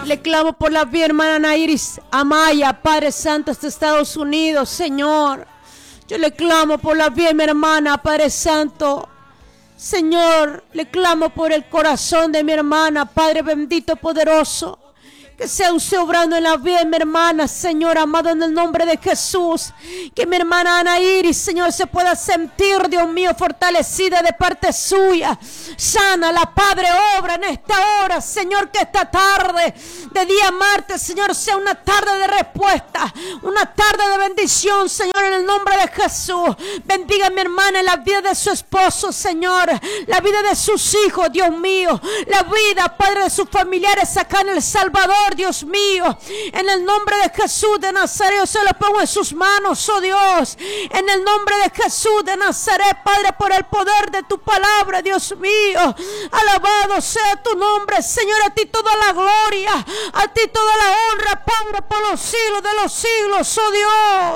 Le clamo por la vida, hermana Nairis Amaya, Padre Santo, hasta Estados Unidos, Señor. Yo le clamo por la vida de mi hermana, Padre Santo. Señor, le clamo por el corazón de mi hermana, Padre bendito, poderoso. Que sea usted obrando en la vida de mi hermana, Señor amado, en el nombre de Jesús. Que mi hermana Ana Iris, Señor, se pueda sentir, Dios mío, fortalecida de parte suya. Sana la Padre, obra en esta hora, Señor, que esta tarde de día martes, Señor, sea una tarde de respuesta, una tarde de bendición, Señor, en el nombre de Jesús. Bendiga a mi hermana en la vida de su esposo, Señor, la vida de sus hijos, Dios mío, la vida, Padre, de sus familiares acá en El Salvador. Dios mío, en el nombre de Jesús de Nazaret, yo se lo pongo en sus manos, oh Dios, en el nombre de Jesús de Nazaret, Padre, por el poder de tu palabra, Dios mío, alabado sea tu nombre, Señor, a ti toda la gloria, a ti toda la honra, Padre, por los siglos de los siglos, oh Dios.